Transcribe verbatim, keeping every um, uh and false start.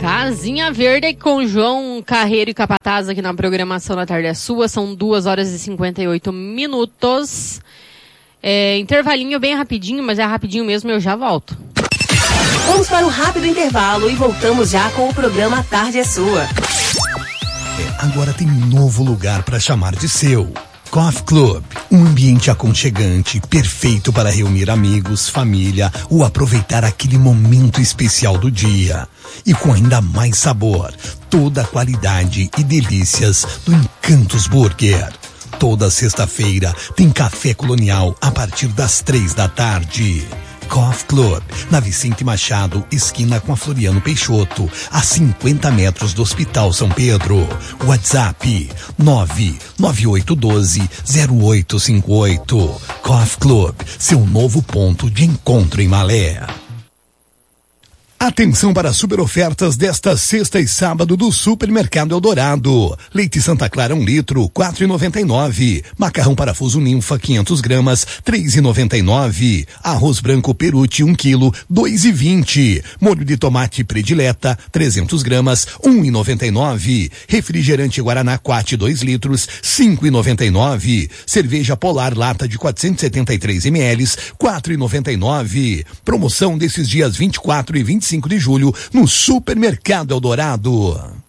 Casinha Verde com João Carreiro e Capataz aqui na programação da Tarde é Sua. São duas horas e cinquenta e oito minutos. É, intervalinho bem rapidinho, mas é rapidinho mesmo, eu já volto. Vamos para um rápido intervalo e voltamos já com o programa Tarde é Sua. É, agora tem um novo lugar para chamar de seu. Coffee Club, um ambiente aconchegante, perfeito para reunir amigos, família ou aproveitar aquele momento especial do dia. E com ainda mais sabor, toda a qualidade e delícias do Encantos Burger. Toda sexta-feira tem café colonial a partir das três da tarde. Coffee Club, na Vicente Machado, esquina com a Floriano Peixoto, a cinquenta metros do Hospital São Pedro. WhatsApp nove nove oito um dois zero oito cinco oito. Coffee Club, seu novo ponto de encontro em Malé. Atenção para as super ofertas desta sexta e sábado do Supermercado Eldorado. Leite Santa Clara um litro, quatro e noventa e nove. Macarrão parafuso Ninfa quinhentas gramas, três e noventa e nove. Arroz branco Perucci um quilo, dois e vinte. Molho de tomate Predileta trezentas gramas, um e noventa e nove. Refrigerante Guaraná Quat dois litros, cinco e noventa e nove. Cerveja Polar lata de quatrocentos e setenta e três mililitros, quatro e noventa e nove. Promoção desses dias vinte e quatro e vinte e cinco de julho no Supermercado Eldorado.